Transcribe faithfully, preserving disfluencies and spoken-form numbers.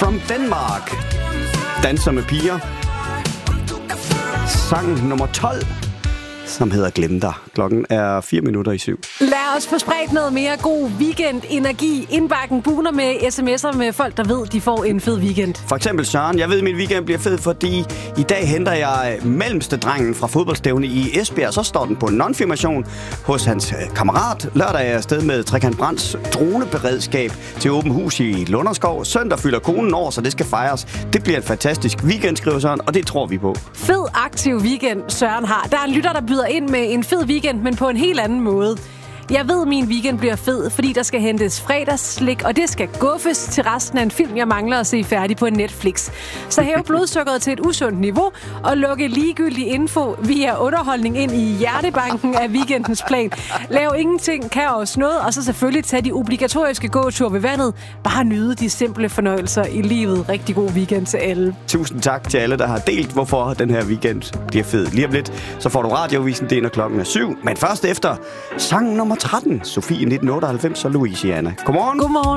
from Denmark. Danser med piger. Sang nummer tolv, som hedder Glem dig. Klokken er fire minutter i syv. Lad os få spredt noget mere god weekend-energi. Indbakken buner med sms'er med folk, der ved, de får en fed weekend. For eksempel Søren. Jeg ved, at min weekend bliver fed, fordi i dag henter jeg mellemste drengen fra fodboldstævne i Esbjerg. Så står den på non-firmation hos hans kammerat. Lørdag er jeg afsted med Trekant Brands droneberedskab til åben hus i Lunderskov. Søndag fylder konen år, så det skal fejres. Det bliver en fantastisk weekend, skriver Søren, og det tror vi på. Fed, aktiv weekend, Søren har. Der er en lytter, der byder ind med en fed weekend, men på en helt anden måde. Jeg ved, min weekend bliver fed, fordi der skal hentes fredagsslik, og det skal guffes til resten af en film, jeg mangler at se færdig på Netflix. Så hæv blodsukkeret til et usundt niveau, og lukke ligegyldig info via underholdning ind i hjertebanken af weekendens plan. Lav ingenting, kan også noget, og så selvfølgelig tage de obligatoriske gåture ved vandet. Bare nyde de simple fornøjelser i livet. Rigtig god weekend til alle. Tusind tak til alle, der har delt, hvorfor den her weekend bliver fed. Lige om lidt, så får du radiovisen, det er, når klokken er syv. Men først efter sang nummer tretten, Sofie nitten otteoghalvfems og Louisiana. Godmorgen. Godmorgen.